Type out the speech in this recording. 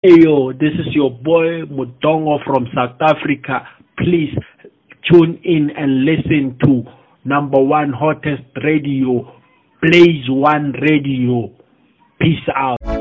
Hey yo, this is your boy Mudongo from South Africa. Please tune in and listen to number one hottest radio, Blaze One Radio. Peace out.